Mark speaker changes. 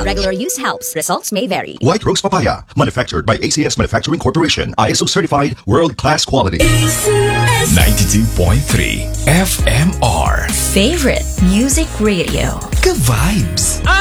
Speaker 1: Regular use helps. Results may vary.
Speaker 2: White Rose Papaya, manufactured by ACS Manufacturing Corporation. ISO certified, world-class quality.
Speaker 3: 92.3 FMR.
Speaker 1: Favorite music radio.
Speaker 3: Ka-vibes.